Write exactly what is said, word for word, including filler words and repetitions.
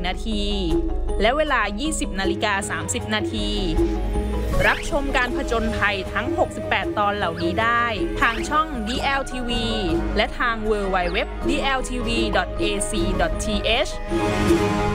นาทีและเวลา ยี่สิบนาฬิกาสามสิบนาทีรับชมการผจญภัยทั้ง หกสิบแปด ตอนเหล่านี้ได้ทางช่อง ดี แอล ที วี และทาง ดับเบิลยู ดับเบิลยู ดับเบิลยู ดอท ดี แอล ที วี ดอท เอ ซี ดอท ที เอช